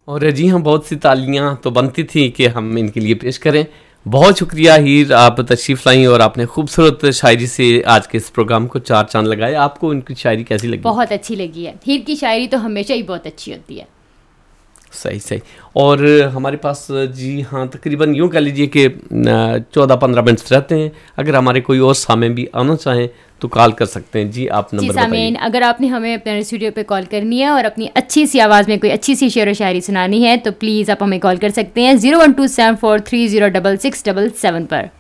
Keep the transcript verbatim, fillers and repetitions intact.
और जी हाँ, बहुत सी तालियां तो बनती थी कि हम इनके लिए पेश करें। बहुत शुक्रिया हीर, आप तशरीफ़ लाई और आपने खूबसूरत शायरी से आज के इस प्रोग्राम को चार चांद लगाए। आपको इनकी शायरी कैसी लगी? बहुत अच्छी लगी है। हीर की शायरी तो हमेशा ही बहुत अच्छी होती है। सही सही। और हमारे पास जी हाँ तकरीबन यूँ कह लीजिए कि चौदह पंद्रह मिनट्स रहते हैं। अगर हमारे कोई और सामेन भी आना चाहें तो कॉल कर सकते हैं। जी आप नंबर बताइए। जी सामेन, अगर आपने हमें अपने स्टूडियो पे कॉल करनी है और अपनी अच्छी सी आवाज़ में कोई अच्छी सी शेर व शायरी सुनानी है तो प्लीज़ आप हमें कॉल कर सकते हैं zero one two seven four three zero double six double seven पर।